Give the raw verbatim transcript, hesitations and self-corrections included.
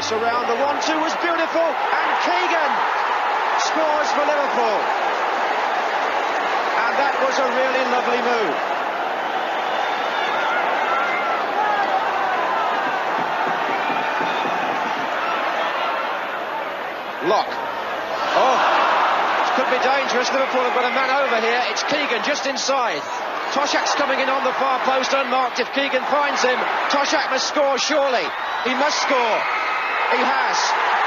It's around, the one two was beautiful, and Keegan scores for Liverpool. And that was a really lovely move. Lock. Oh, it could be dangerous. Liverpool have got a man over here. It's Keegan just inside. Toshak's coming in on the far post unmarked. If Keegan finds him, Toshak must score surely. He must score. He has.